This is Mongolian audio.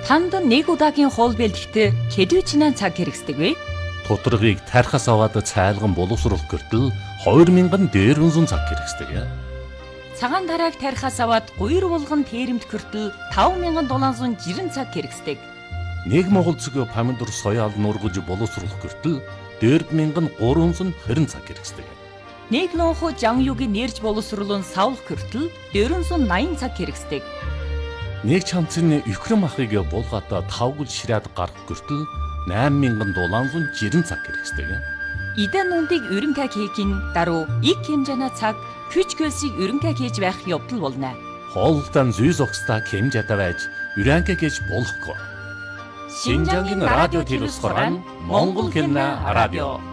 Танд нэг удаагийн хоол бэлтгэхдээ хэдвчнээ цаг хэрэгсдэг вэ? Тутаргыг тархас аваад цайлган боловсруулах гэртэл 2000 дээрэнзэн цаг хэрэгсдэг. Цагаан тарааг тархас аваад 2 булган тээрэмт гэртэл 5760 цаг хэрэгсдэг. Нэг монгол цэг помидор соёал нургаж боловсруулах гэртэл 4320 цаг хэрэгсдэг. Нэг лонхо жанюгийн нэрж боловсруулан савлах гэртэл 480 цаг хэрэгсдэг. Нэг чамцны Украин махыг булгаад 5 гүл ширээд гарах гэртэл 8760 цаг хэрэгсдэг. Идэн нүндийг өрөнгө хийхин даруй их хэмжээний цаг хүч хөлсийг өрөнгө хийж байх явдал болно. Хоолтон зүй зогсдаа хэмжээтэй байж өрөнгө гэж болохгүй. Шинжангийн радио телевизээр Монгол хэлний радио